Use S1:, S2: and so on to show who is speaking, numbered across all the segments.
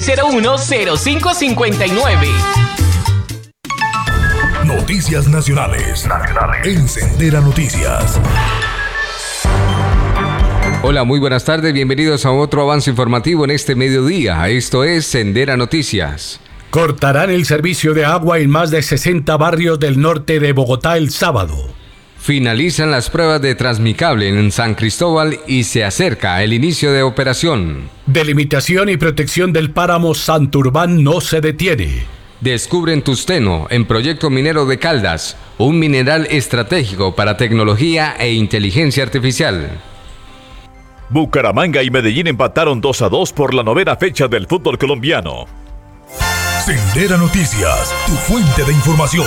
S1: 601-0559.
S2: Noticias nacionales. En Sendera Noticias.
S3: Hola, muy buenas tardes. Bienvenidos a otro avance informativo en este mediodía. Esto es Sendera Noticias.
S4: Cortarán el servicio de agua en más de 60 barrios del norte de Bogotá el sábado.
S3: Finalizan las pruebas de Transmicable en San Cristóbal y se acerca el inicio de operación.
S4: Delimitación y protección del páramo Santurbán no se detiene.
S3: Descubren tungsteno en proyecto minero de Caldas, un mineral estratégico para tecnología e inteligencia artificial.
S5: Bucaramanga y Medellín empataron 2-2 por la 9ª fecha del fútbol colombiano.
S2: Sendera Noticias, tu fuente de información.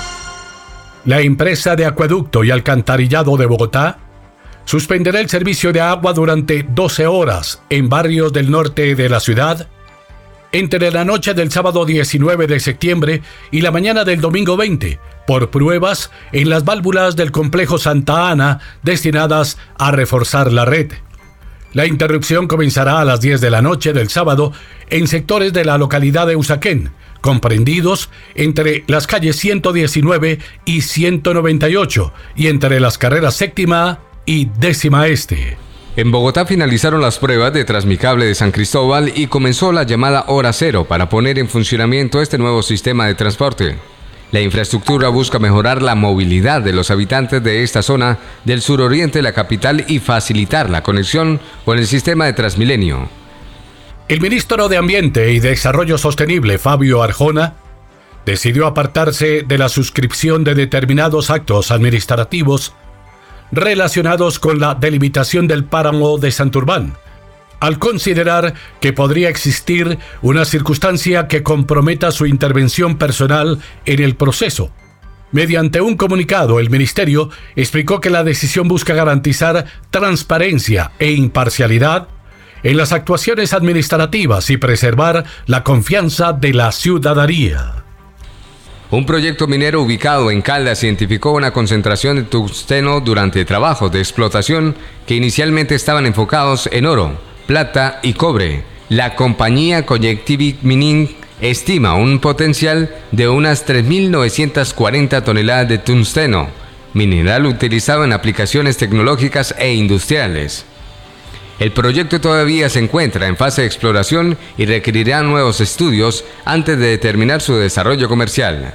S4: La empresa de acueducto y alcantarillado de Bogotá suspenderá el servicio de agua durante 12 horas en barrios del norte de la ciudad entre la noche del sábado 19 de septiembre y la mañana del domingo 20, por pruebas en las válvulas del complejo Santa Ana destinadas a reforzar la red. La interrupción comenzará a las 10 de la noche del sábado en sectores de la localidad de Usaquén, comprendidos entre las calles 119 y 198 y entre las carreras séptima y décima este.
S3: En Bogotá finalizaron las pruebas de Transmicable de San Cristóbal y comenzó la llamada hora cero para poner en funcionamiento este nuevo sistema de transporte. La infraestructura busca mejorar la movilidad de los habitantes de esta zona del suroriente de la capital y facilitar la conexión con el sistema de Transmilenio.
S4: El ministro de Ambiente y Desarrollo Sostenible, Fabio Arjona, decidió apartarse de la suscripción de determinados actos administrativos relacionados con la delimitación del páramo de Santurbán, al considerar que podría existir una circunstancia que comprometa su intervención personal en el proceso. Mediante un comunicado, el ministerio explicó que la decisión busca garantizar transparencia e imparcialidad en las actuaciones administrativas y preservar la confianza de la ciudadanía.
S3: Un proyecto minero ubicado en Caldas identificó una concentración de tungsteno durante trabajos de explotación que inicialmente estaban enfocados en oro, plata y cobre. La compañía Collectivic Mining estima un potencial de unas 3.940 toneladas de tungsteno, mineral utilizado en aplicaciones tecnológicas e industriales. El proyecto todavía se encuentra en fase de exploración y requerirá nuevos estudios antes de determinar su desarrollo comercial.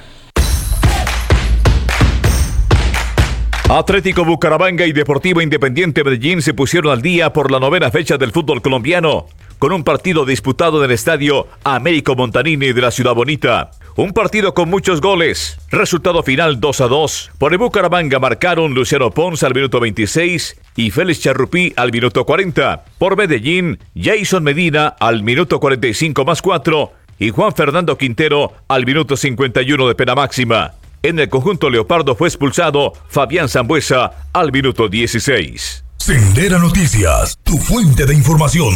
S5: Atlético Bucaramanga y Deportivo Independiente Medellín se pusieron al día por la 9ª fecha del fútbol colombiano, con un partido disputado en el estadio Américo Montanini de la Ciudad Bonita. Un partido con muchos goles. Resultado final 2-2. Por el Bucaramanga marcaron Luciano Pons al minuto 26 y Félix Charrupí al minuto 40. Por Medellín, Jason Medina al minuto 45+4 y Juan Fernando Quintero al minuto 51 de pena máxima. En el conjunto leopardo fue expulsado Fabián Sambuesa al minuto 16.
S2: Sendera Noticias, tu fuente de información.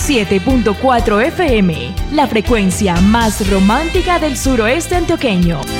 S6: .4 FM, la frecuencia más romántica del suroeste antioqueño.